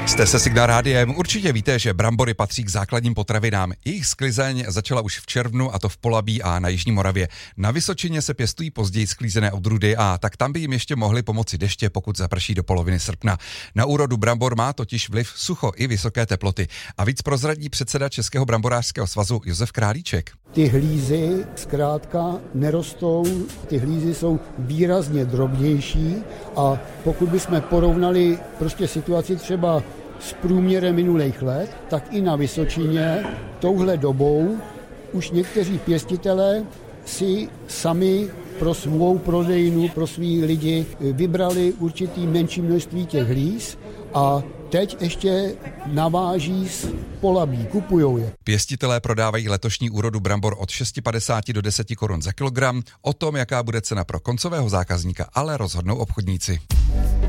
Jste se Signál rádiem, určitě víte, že brambory patří k základním potravinám. Jejich sklizeň začala už v červnu, a to v Polabí a na Jižní Moravě. Na Vysočině se pěstují později sklízené odrůdy, a tak tam by jim ještě mohly pomoci deště, pokud zaprší do poloviny srpna. Na úrodu brambor má totiž vliv sucho i vysoké teploty. A víc prozradí předseda Českého bramborářského svazu Josef Králíček. Ty hlízy zkrátka nerostou, ty hlízy jsou výrazně drobnější, a pokud bychom porovnali prostě situaci třeba s průměrem minulých let, tak i na Vysočině touhle dobou už někteří pěstitelé si sami pro svou prodejnu, pro svý lidi vybrali určitý menší množství těch hlíz a teď ještě naváží z Polabí, kupujou je. Pěstitelé prodávají letošní úrodu brambor od 6,50 do 10 korun za kilogram. O tom, jaká bude cena pro koncového zákazníka, ale rozhodnou obchodníci.